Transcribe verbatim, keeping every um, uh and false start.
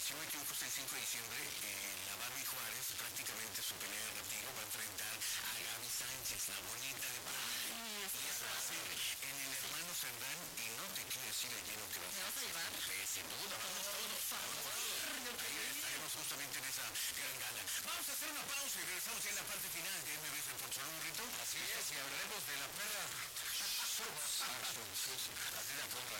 si no me equivoco, es el cinco de diciembre, eh, la Barbie Juárez, prácticamente su pelea de retiro, va a enfrentar a Gaby Sánchez, la bonita de Puebla. Y eso va a ser en el Hermano Cerdán, y no te quiero decir el lleno que va a ser. ¿Me vas a llevar? Eh, sin duda, vamos todos. Por favor. Ahí estaremos justamente en esa gran gala. Vamos a hacer una pausa y regresamos ya en la parte final de M B S en Portugal, Rito. Así es, y hablaremos de la perra. Así la porra.